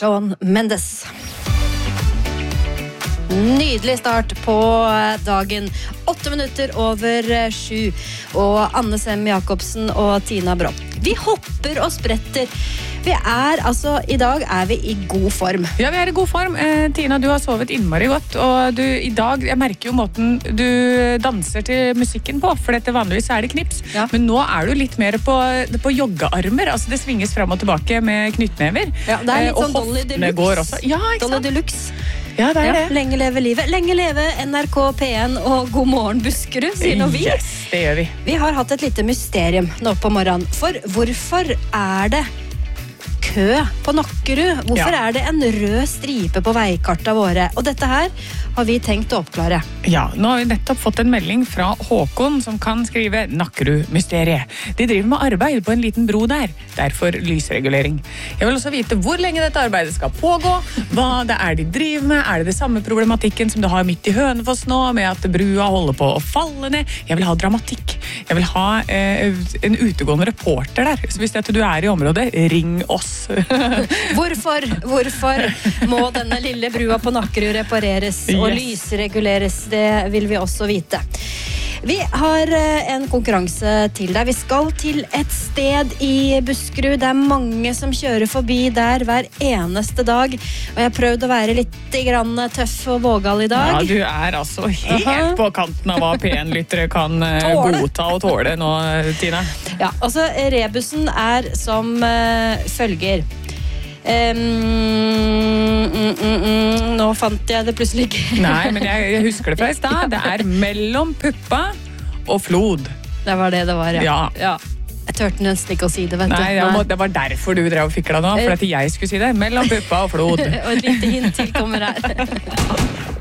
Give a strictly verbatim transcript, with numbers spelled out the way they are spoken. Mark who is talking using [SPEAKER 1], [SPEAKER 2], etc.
[SPEAKER 1] Shawn Mendes. Nydelig start på dagen. Åtte minutter over sju. Og Anne Sem Jacobsen og Tina Brå. Vi hopper og spretter. Vi er, altså, I dag er vi i god form.
[SPEAKER 2] Ja, vi er i god form. Eh, Tina, du har sovet innmari godt. Og du, i dag, jeg merker jo måten du danser til musikken på. For dette vanligvis er det knips. Ja. Men nå er du litt mer på, på joggearmer. Altså, det svinges frem og tilbake med knyttnever.
[SPEAKER 1] Ja, det er litt
[SPEAKER 2] eh,
[SPEAKER 1] sånn Dolly Deluxe.
[SPEAKER 2] Ja, ikke sant?
[SPEAKER 1] Dolly Deluxe.
[SPEAKER 2] Ja, det er
[SPEAKER 1] ja,
[SPEAKER 2] det.
[SPEAKER 1] Lenge leve livet. Lenge leve N R K P en og God morgen Buskerud, sier nå vi.
[SPEAKER 2] Yes, det gjør vi.
[SPEAKER 1] Vi har hatt et lite mysterium nå på morgenen. For hvorfor er det kø på Nakkerud? Hvorfor ja. er det en rød stripe på veikarta våre? Og dette her har vi tenkt å oppklare.
[SPEAKER 2] Ja, nå har vi nettopp fått en melding fra Håkon som kan skrive Nakkerud-mysteriet. De driver med arbeid på en liten bro der, derfor lysregulering. Jeg vil også vite hvor lenge dette arbeidet skal pågå, hva det er de driver med, er det det samme problematikken som du har midt i Hønefoss nå, med at brua holder på å falle ned. Jeg vil ha dramatikk. Jeg vil ha eh, en utegående reporter der. Så hvis du er i området, ring oss.
[SPEAKER 1] Hvorfor, hvorfor må denne lille brua på Nakkerud repareres og yes. lysreguleres? Det vil vi også vite. Vi har en konkurranse til deg. Vi skal til et sted i Buskerud. Det er mange som kjører forbi der hver eneste dag. Og jeg har prøvd å være litt grann tøff og vågal i dag.
[SPEAKER 2] Ja, du er altså helt uh-huh. på kanten av hva P en-lyttere kan tåle. godta og tåle nå, Tina.
[SPEAKER 1] Ja, altså rebusen er som uh, følger. Um, mm, mm, mm, nå fant jeg det plutselig ikke.
[SPEAKER 2] Nei, men jeg, jeg husker det fra i sted. Det er mellom puppa og flod.
[SPEAKER 1] Det var det det var, ja.
[SPEAKER 2] ja.
[SPEAKER 1] ja. Jeg tørte nesten ikke å si det, vet
[SPEAKER 2] Nei,
[SPEAKER 1] du.
[SPEAKER 2] Nei, det var derfor du drev og fikla nå, for at jeg skulle si det. Mellom puppa og flod.
[SPEAKER 1] Og et lite hint til kommer her.